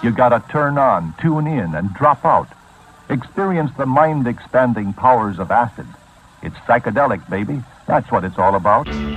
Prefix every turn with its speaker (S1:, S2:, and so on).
S1: You gotta turn on, tune in, and drop out. Experience the mind-expanding powers of acid. It's psychedelic, baby. That's what it's all about.